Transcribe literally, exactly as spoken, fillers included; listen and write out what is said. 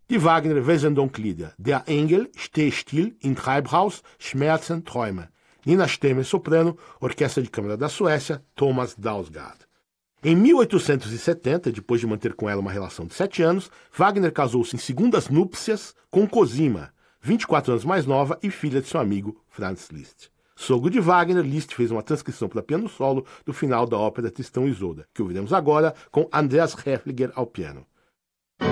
De Wagner Wesendonck-Lieder. Der Engel, Steh still, im Treibhaus, Schmerzen, Träume. Nina Stemmer, soprano, Orquestra de Câmara da Suécia, Thomas Dausgaard. Em mil oitocentos e setenta, depois de manter com ela uma relação de sete anos, Wagner casou-se em segundas núpcias com Cosima, vinte e quatro anos mais nova e filha de seu amigo Franz Liszt. Sogro de Wagner, Liszt fez uma transcrição para piano solo do final da ópera Tristão e Isolda, que ouviremos agora com Andreas Häfliger ao piano.